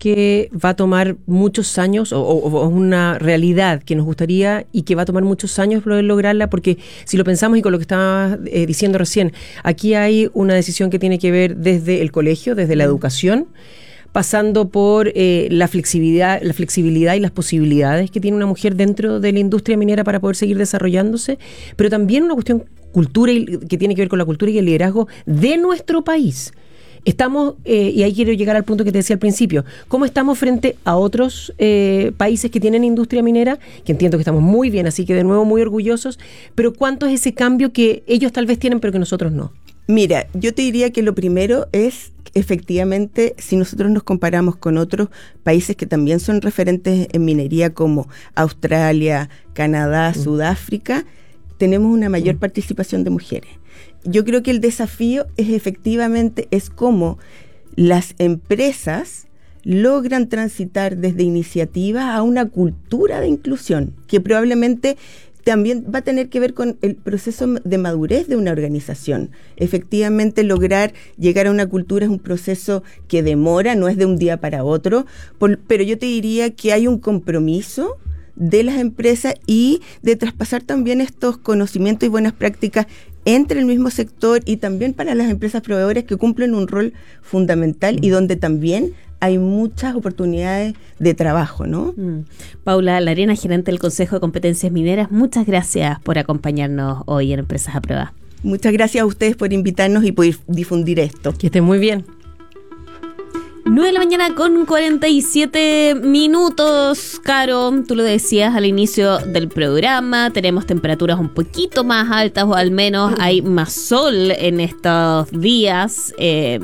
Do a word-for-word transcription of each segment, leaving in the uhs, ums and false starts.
que va a tomar muchos años, o, o, o es una realidad que nos gustaría y que va a tomar muchos años poder lograrla, porque si lo pensamos y con lo que estaba eh, diciendo recién, aquí hay una decisión que tiene que ver desde el colegio, desde la educación, pasando por eh, la flexibilidad, la flexibilidad y las posibilidades que tiene una mujer dentro de la industria minera para poder seguir desarrollándose, pero también una cuestión cultura y, que tiene que ver con la cultura y el liderazgo de nuestro país. Estamos, eh, y ahí quiero llegar al punto que te decía al principio, ¿cómo estamos frente a otros eh, países que tienen industria minera? Que entiendo que estamos muy bien, así que de nuevo muy orgullosos, pero ¿cuánto es ese cambio que ellos tal vez tienen pero que nosotros no? Mira, yo te diría que lo primero es, efectivamente, si nosotros nos comparamos con otros países que también son referentes en minería como Australia, Canadá, mm. Sudáfrica, tenemos una mayor mm. participación de mujeres. Yo creo que el desafío es efectivamente es cómo las empresas logran transitar desde iniciativas a una cultura de inclusión, que probablemente también va a tener que ver con el proceso de madurez de una organización. Efectivamente, lograr llegar a una cultura es un proceso que demora, no es de un día para otro, por, pero yo te diría que hay un compromiso de las empresas y de traspasar también estos conocimientos y buenas prácticas entre el mismo sector y también para las empresas proveedoras que cumplen un rol fundamental mm. y donde también hay muchas oportunidades de trabajo, ¿no? Mm. Paula Larena, gerente del Consejo de Competencias Mineras, muchas gracias por acompañarnos hoy en Empresas a Prueba. Muchas gracias a ustedes por invitarnos y por difundir esto. Que estén muy bien. nueve de la mañana con cuarenta y siete minutos, Caro, tú lo decías al inicio del programa, tenemos temperaturas un poquito más altas o al menos hay más sol en estos días, eh,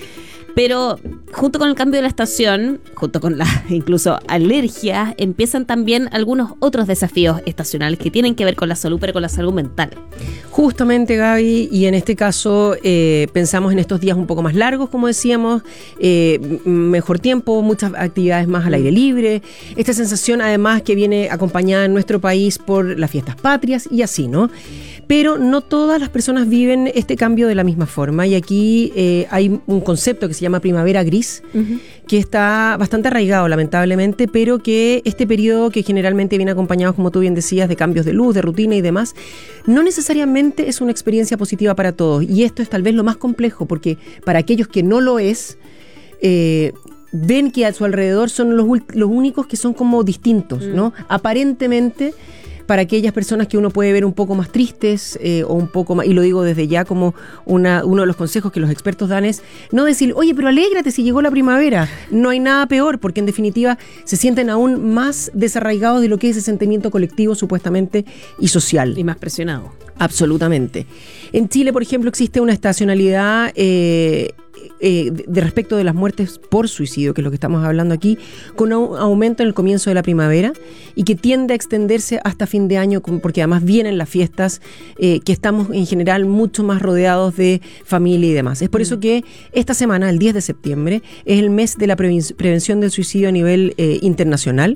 pero junto con el cambio de la estación, junto con las incluso alergias, empiezan también algunos otros desafíos estacionales que tienen que ver con la salud, pero con la salud mental. Justamente, Gaby, y en este caso eh, pensamos en estos días un poco más largos, como decíamos, eh, mejor tiempo, muchas actividades más al aire libre, esta sensación además que viene acompañada en nuestro país por las fiestas patrias y así, ¿no? Pero no todas las personas viven este cambio de la misma forma y aquí eh, hay un concepto que se llama primavera gris, uh-huh. que está bastante arraigado lamentablemente, pero que este periodo que generalmente viene acompañado, como tú bien decías, de cambios de luz, de rutina y demás, no necesariamente es una experiencia positiva para todos y esto es tal vez lo más complejo porque para aquellos que no lo es, eh, ven que a su alrededor son los, los únicos que son como distintos, uh-huh. ¿no? Aparentemente, para aquellas personas que uno puede ver un poco más tristes eh, o un poco más, y lo digo desde ya como una, uno de los consejos que los expertos dan es no decir, oye, pero alégrate si llegó la primavera. No hay nada peor, porque en definitiva se sienten aún más desarraigados de lo que es ese sentimiento colectivo supuestamente y social. Y más presionado. Absolutamente. En Chile, por ejemplo, existe una estacionalidad eh, eh, de respecto de las muertes por suicidio, que es lo que estamos hablando aquí, con un aumento en el comienzo de la primavera y que tiende a extenderse hasta fin de año, porque además vienen las fiestas, eh, que estamos en general mucho más rodeados de familia y demás. Es por eso que esta semana, el diez de septiembre, es el mes de la preven- prevención del suicidio a nivel eh, internacional.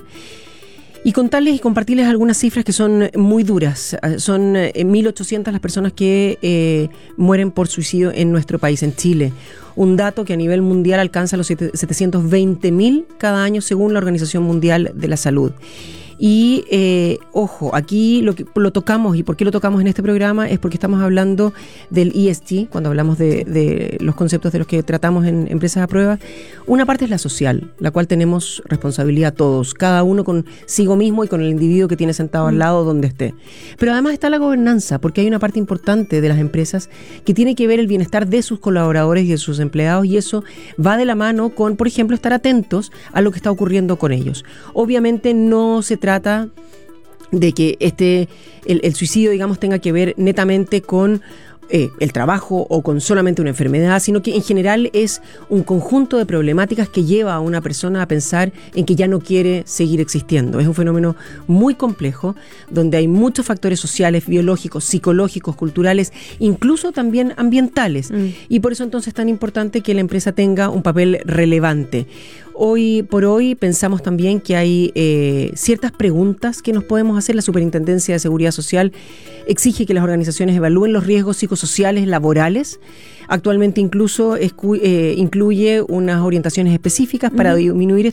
Y contarles y compartirles algunas cifras que son muy duras. Son eh, mil ochocientas las personas que eh, mueren por suicidio en nuestro país, en Chile. Un dato que a nivel mundial alcanza los setecientos veinte mil cada año según la Organización Mundial de la Salud. Y, eh, ojo, aquí lo que lo tocamos, y por qué lo tocamos en este programa, es porque estamos hablando del E S G, cuando hablamos de, de los conceptos de los que tratamos en Empresas a Prueba. Una parte es la social, la cual tenemos responsabilidad todos, cada uno consigo mismo y con el individuo que tiene sentado al lado donde esté. Pero además está la gobernanza, porque hay una parte importante de las empresas que tiene que ver el bienestar de sus colaboradores y de sus empleados, y eso va de la mano con, por ejemplo, estar atentos a lo que está ocurriendo con ellos. Obviamente no se trata de que este el, el suicidio, digamos, tenga que ver netamente con eh, el trabajo o con solamente una enfermedad, sino que en general es un conjunto de problemáticas que lleva a una persona a pensar en que ya no quiere seguir existiendo. Es un fenómeno muy complejo, donde hay muchos factores sociales, biológicos, psicológicos, culturales, incluso también ambientales. Mm. Y por eso entonces es tan importante que la empresa tenga un papel relevante. Hoy por hoy pensamos también que hay eh, ciertas preguntas que nos podemos hacer. La Superintendencia de Seguridad Social exige que las organizaciones evalúen los riesgos psicosociales laborales. Actualmente incluso escu- eh, incluye unas orientaciones específicas para uh-huh. disminuir